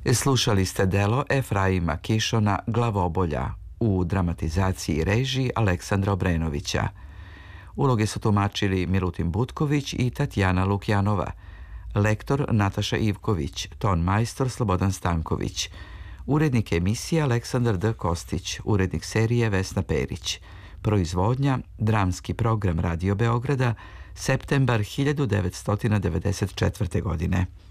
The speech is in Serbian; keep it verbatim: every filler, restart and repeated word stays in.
Slušali ste delo Efraima Kišona Glavobolja u dramatizaciji i režiji Aleksandra Obrenovića. Uloge su tumačili Milutin Butković i Tatjana Lukjanova, lektor Nataša Ivković, ton majstor Slobodan Stanković, urednik emisije Aleksandar D. Kostić, urednik serije Vesna Perić, proizvodnja Dramski program Radio Beograda, septembar hiljadu devetsto devedeset četvrte. godine.